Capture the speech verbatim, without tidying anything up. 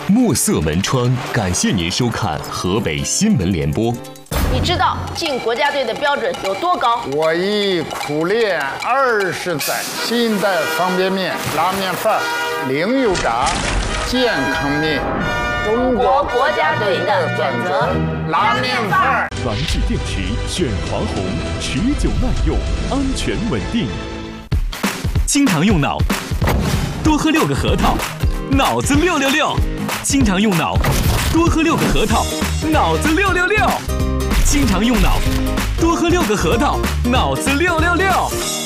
墨色门窗感谢您收看河北新闻联播。 你知道进国家队的标准有多高？ 我已苦练二十载，新一代方便面、拉面饭、零油炸、健康面，中国国家队的选择，拉面饭。 蓝智电池选华虹，持久耐用，安全稳定。经常用脑，多喝六个核桃，脑子六六六。经常用脑，多喝六个核桃，脑子六六六。经常用脑，多喝六个核桃，脑子六六六。